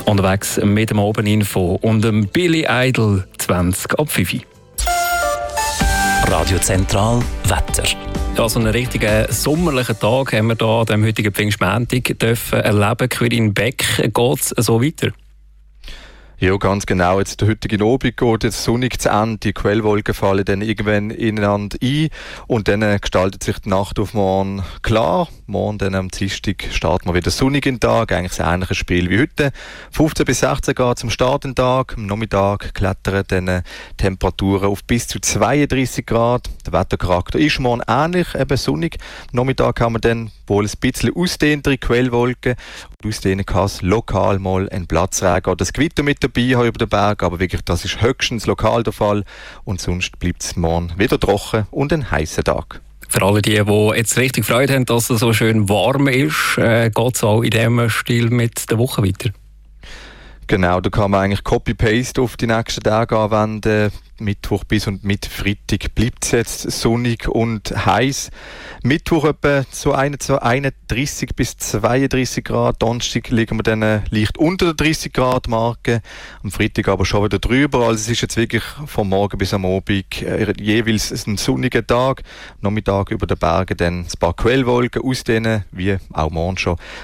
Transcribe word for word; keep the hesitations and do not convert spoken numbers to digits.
Unterwegs mit dem Obeninfo und dem Billy Idol zwanzig ab fünf. Radio Zentral Wetter. Ja, so einen richtigen sommerlichen Tag haben wir hier an diesem heutigen Pfingstmontag dürfen erleben. Quirin Beck, geht es so weiter? Ja, ganz genau. Jetzt der heutige Abend geht jetzt sonnig zu Ende. Die Quellwolken fallen dann irgendwann ineinander ein und dann gestaltet sich die Nacht auf morgen klar. Morgen dann am Dienstag starten wir wieder sonnig in den Tag. Eigentlich ein ähnliches Spiel wie heute. fünfzehn bis sechzehn Grad zum Start im Tag. Am Nachmittag klettern dann Temperaturen auf bis zu zweiunddreißig Grad. Der Wettercharakter ist morgen ähnlich, eben sonnig. Am Nachmittag haben wir dann wohl ein bisschen ausdehntere Quellwolken. Aus denen kann es lokal mal ein Platzregen oder das Gewitter mit dabei haben über den Berg, aber wirklich, das ist höchstens lokal der Fall und sonst bleibt es morgen wieder trocken und ein heißer Tag. Für alle die, die jetzt richtig Freude haben, dass es so schön warm ist, äh, geht es auch in diesem Stil mit der Woche weiter? Genau, da kann man eigentlich Copy-Paste auf die nächsten Tage anwenden. Mittwoch bis und mit Freitag bleibt es jetzt sonnig und heiß. Mittwoch etwa so einunddreißig bis zweiunddreißig Grad. Donnerstag liegen wir dann leicht unter der dreißig Grad Marke. Am Freitag aber schon wieder drüber. Also es ist jetzt wirklich vom Morgen bis am Abend äh, jeweils ein sonniger Tag. Am Nachmittag über den Bergen dann ein paar Quellwolken aus denen, wie auch morgen schon.